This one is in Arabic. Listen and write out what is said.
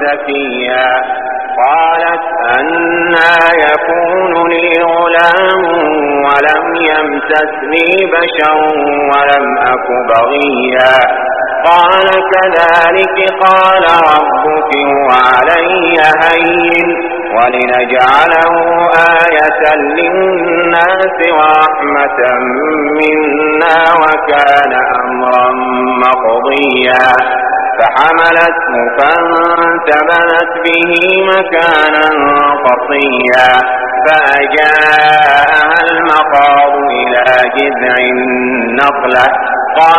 زكيا قالت أنى يكون لي غلام ولم يمسسني بشر ولم أك بغيا قال كذلك قال ربك وعلي هين ولنجعله آية للناس ورحمة منا وكان أمرا مقضيا فحملته فانتبذت به مكانا قصيا فأجاءها المخاض إلى جذع النخلة قالت